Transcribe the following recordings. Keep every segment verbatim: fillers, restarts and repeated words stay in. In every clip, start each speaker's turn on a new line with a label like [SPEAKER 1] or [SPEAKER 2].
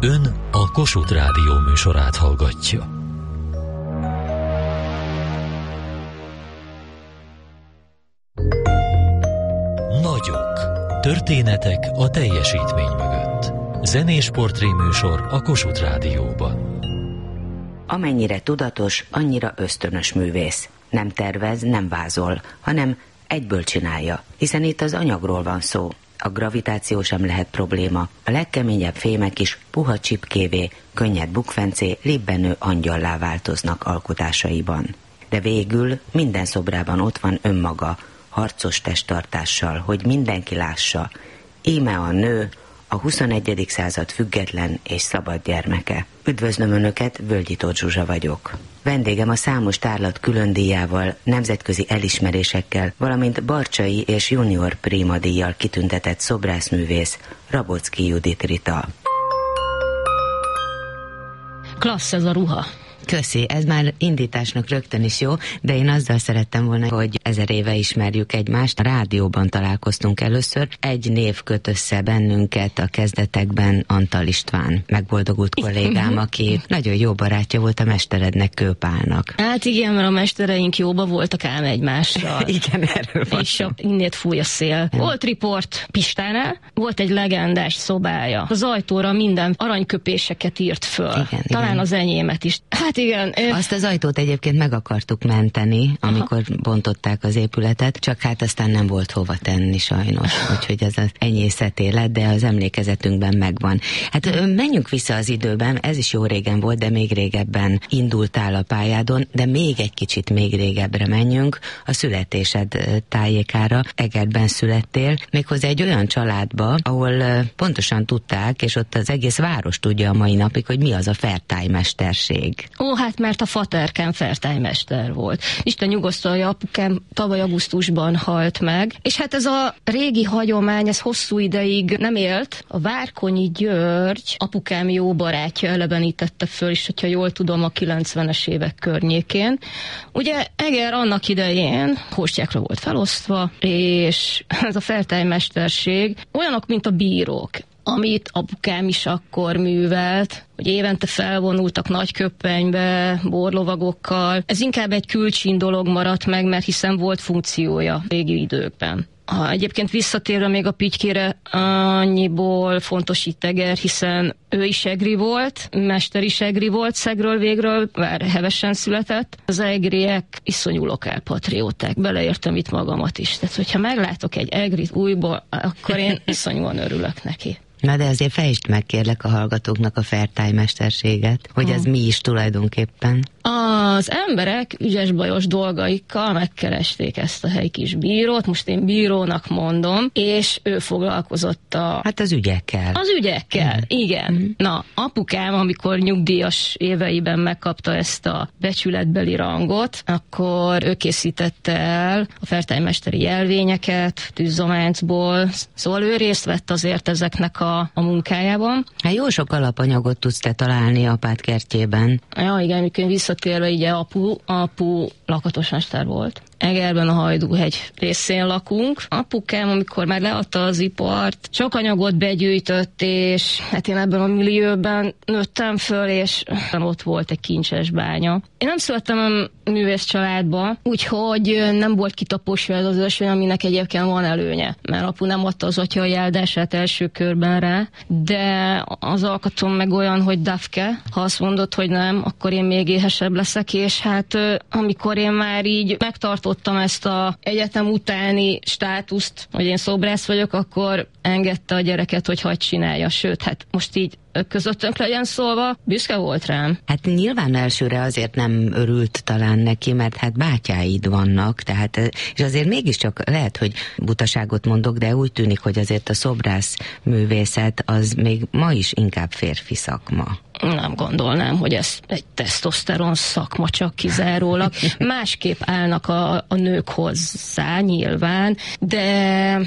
[SPEAKER 1] Ön a Kossuth Rádió műsorát hallgatja. Nagyok. Történetek a teljesítmény mögött. Zenés portréműsor a Kossuth Rádióban.
[SPEAKER 2] Amennyire tudatos, annyira ösztönös művész. Nem tervez, nem vázol, hanem egyből csinálja, hiszen itt az anyagról van szó. A gravitáció sem lehet probléma. A legkeményebb fémek is puha csipkévé, könnyed bukfencé, libbenő angyallá változnak alkotásaiban. De végül minden szobrában ott van önmaga, harcos testtartással, hogy mindenki lássa. Íme a nő, a huszonegyedik század független és szabad gyermeke. Üdvözlöm Önöket, Völgyi Tóth Zsuzsa vagyok. Vendégem a számos tárlat különdíjával, nemzetközi elismerésekkel, valamint Barcsay és Junior Prima díjjal kitüntetett szobrászművész, Rabocki Judit Rita.
[SPEAKER 3] Klassz ez a ruha.
[SPEAKER 2] Köszi, ez már indításnak rögtön is jó, de én azzal szerettem volna, hogy ezer éve ismerjük egymást. A rádióban találkoztunk először. Egy név köt össze bennünket a kezdetekben, Antal István, megboldogult kollégám, aki nagyon jó barátja volt a mesterednek, Kőpálnak.
[SPEAKER 3] Hát igen, mert a mestereink jóba voltak ám egymással.
[SPEAKER 2] Igen, erről van.
[SPEAKER 3] És innét fúj a szél. Hmm. Volt riport Pistánál, volt egy legendás szobája. Az ajtóra minden aranyköpéseket írt föl. Igen, talán igen. Az enyémet is. Hát igen.
[SPEAKER 2] Azt az ajtót egyébként meg akartuk menteni, amikor Aha. bontották az épületet, csak hát aztán nem volt hova tenni sajnos, úgyhogy ez az enyészet élet, de az emlékezetünkben megvan. Hát menjünk vissza az időben, ez is jó régen volt, de még régebben indultál a pályádon, de még egy kicsit még régebbre menjünk, a születésed tájékára. Egerben születtél, méghozzá egy olyan családba, ahol pontosan tudták, és ott az egész város tudja a mai napig, hogy mi az a fertájmesterség.
[SPEAKER 3] Ó, hát mert a faterkem fertájmester volt. Isten nyugosztalja, apukám tavaly augusztusban halt meg, és hát ez a régi hagyomány, ez hosszú ideig nem élt. A Várkonyi György, apukám jó barátja elevenítette föl, és hogyha jól tudom, a kilencvenes évek környékén. Ugye Eger annak idején postjákra volt felosztva, és ez a fertájmesterség olyanok, mint a bírók, amit apukám is akkor művelt, hogy évente felvonultak nagy köppenybe, borlovagokkal. Ez inkább egy külcsín dolog maradt meg, mert hiszen volt funkciója régi időkben. Ha egyébként visszatérve még a Pitykére, annyiból fontos itt Eger, hiszen ő is egri volt, mester is egri volt, szegről végről, bár hevesen született. Az egriek iszonyú lokálpatrióták, beleértem itt magamat is. Tehát, hogyha meglátok egy egrit újból, akkor én iszonyúan örülök neki.
[SPEAKER 2] Na de azért fejtsd meg, kérlek, a hallgatóknak a fertájmesterséget, hogy ez mi is tulajdonképpen.
[SPEAKER 3] Az emberek ügyes-bajos dolgaikkal megkeresték ezt a helyi kis bírót, most én bírónak mondom, és ő foglalkozott a...
[SPEAKER 2] Hát az ügyekkel.
[SPEAKER 3] Az ügyekkel, mm. igen. Mm. Na, apukám, amikor nyugdíjas éveiben megkapta ezt a becsületbeli rangot, akkor ő készítette el a fertájmesteri jelvényeket, tűzzománcból, szóval ő részt vett azért ezeknek a, a munkájában.
[SPEAKER 2] Hát jó sok alapanyagot tudsz te találni apád kertjében.
[SPEAKER 3] Ja, igen, amikor visszatérve, ugye apu, apu lakatosmester volt. Egerben a Hajdúhegy részén lakunk. Apukám, amikor már leadta az ipart, sok anyagot begyűjtött, és hát én ebben a millióben nőttem föl, és ott volt egy kincses bánya. Én nem születtem a művész családba, úgyhogy nem volt kitaposva ez az ösvény, aminek egyébként van előnye, mert apu nem adta az atya jáldását első körben rá, de az alkatom meg olyan, hogy dafke, ha azt mondod, hogy nem, akkor én még éhesebb leszek, és hát amikor én már így megtartottam ezt a egyetem utáni státuszt, hogy én szobrász vagyok, akkor engedte a gyereket, hogy hagyd csinálja, sőt, hát most így közöttünk legyen szólva, büszke volt rám.
[SPEAKER 2] Hát nyilván elsőre azért nem örült talán neki, mert hát bátyáid vannak, tehát, és azért mégiscsak lehet, hogy butaságot mondok, de úgy tűnik, hogy azért a szobrász művészet az még ma is inkább férfi szakma.
[SPEAKER 3] Nem gondolnám, hogy ez egy tesztoszteron szakma csak kizárólag. Másképp állnak a, a nők hozzá nyilván, de...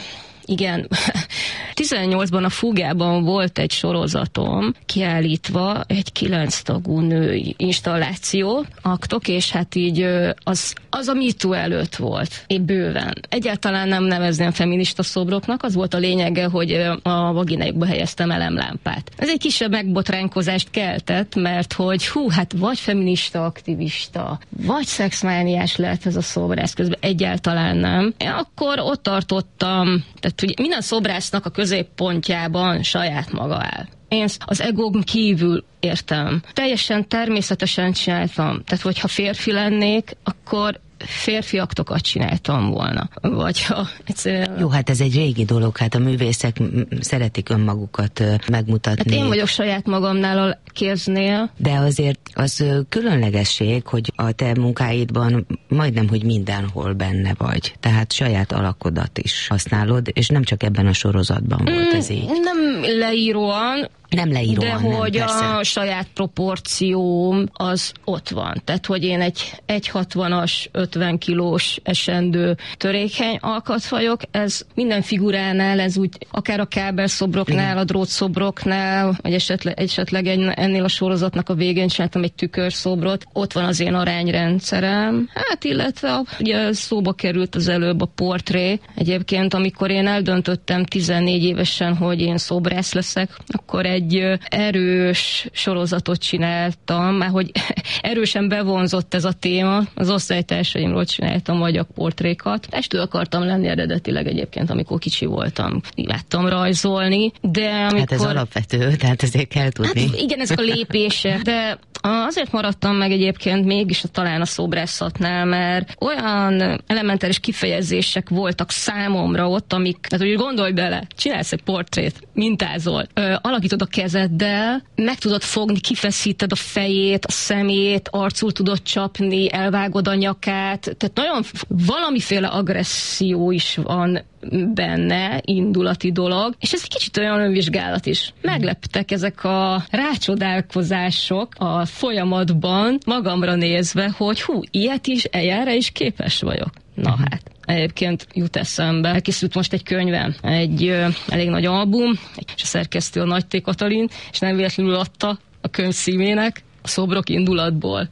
[SPEAKER 3] Igen. tizennyolcban a Fúgában volt egy sorozatom, kiállítva egy kilenc tagú női installáció, aktok, és hát így az, az a MeToo előtt volt. Én bőven. Egyáltalán nem nevezném feminista szobroknak, az volt a lényege, hogy a vaginájukba helyeztem elemlámpát. Ez egy kisebb megbotránkozást keltett, mert hogy hú, hát vagy feminista aktivista, vagy szexmániás lehet ez a szobrász, közben egyáltalán nem. Én akkor ott tartottam, tehát hogy minden szobrásznak a középpontjában saját maga áll. Én az egóm kívül értem. Teljesen természetesen csináltam. Tehát, hogyha férfi lennék, akkor férfi aktokat csináltam volna. Vagy ha egyszerűen...
[SPEAKER 2] Jó, hát ez egy régi dolog, hát a művészek szeretik önmagukat megmutatni.
[SPEAKER 3] Hát én vagyok saját magamnál a kéznél.
[SPEAKER 2] De azért az különlegesség, hogy a te munkáidban majdnem, hogy mindenhol benne vagy. Tehát saját alakodat is használod, és nem csak ebben a sorozatban volt ez így.
[SPEAKER 3] Nem leíróan,
[SPEAKER 2] Nem leíróan,
[SPEAKER 3] de
[SPEAKER 2] nem,
[SPEAKER 3] hogy
[SPEAKER 2] persze.
[SPEAKER 3] A saját proporcióm az ott van. Tehát, hogy én egy egy hatvanas, ötven kilós esendő törékeny alkat vagyok, ez minden figuránál, ez úgy akár a kábelszobroknál, a drótszobroknál, vagy esetleg, esetleg ennél a sorozatnak a végén csináltam egy tükörszobrot, ott van az én arányrendszerem. Hát illetve ugye szóba került az előbb a portré. Egyébként, amikor én eldöntöttem tizennégy évesen, hogy én szobrász leszek, akkor egy egy erős sorozatot csináltam, már hogy erősen bevonzott ez a téma, az osztálytársaimról csináltam magyar portrékat. Estő akartam lenni eredetileg egyébként, amikor kicsi voltam. Láttam rajzolni, de amikor...
[SPEAKER 2] Hát ez alapvető, tehát ezért kell tudni.
[SPEAKER 3] Hát igen, ezek a lépések, de azért maradtam meg egyébként mégis talán a szobrászatnál, mert olyan elementáris kifejezések voltak számomra ott, amik, hát úgy gondolj bele, csinálsz egy portrét, mintázol, ö, alakítod a kezeddel, meg tudod fogni, kifeszíted a fejét, a szemét, arcul tudod csapni, elvágod a nyakát, tehát nagyon valamiféle agresszió is van benne, indulati dolog, és ez egy kicsit olyan önvizsgálat is. Megleptek ezek a rácsodálkozások a folyamatban, magamra nézve, hogy hú, ilyet is, ilyenre is képes vagyok. Na uh-huh. hát. Egyébként jut eszembe. Elkészült most egy könyvem, egy ö, elég nagy album, és a szerkesztő a Nagy T. Katalin, és nem véletlenül adta a könyv címének, a Szobrok indulatból.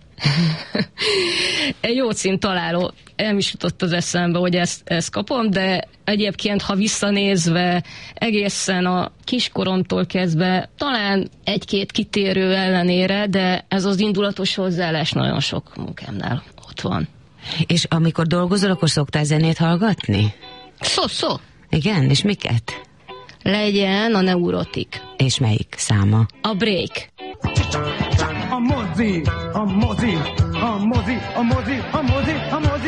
[SPEAKER 3] Egy jó cím találó. Nem is jutott az eszembe, hogy ezt, ezt kapom, de egyébként, ha visszanézve egészen a kiskoromtól kezdve, talán egy-két kitérő ellenére, de ez az indulatos hozzáállás nagyon sok munkámnál ott van.
[SPEAKER 2] És amikor dolgozol, akkor szoktál zenét hallgatni?
[SPEAKER 3] Szó, szó.
[SPEAKER 2] Igen, és miket?
[SPEAKER 3] Legyen a Neurotik.
[SPEAKER 2] És melyik száma?
[SPEAKER 3] A Break.
[SPEAKER 4] A mozi, a mozi, a mozi, a mozi, a mozi, a mozi.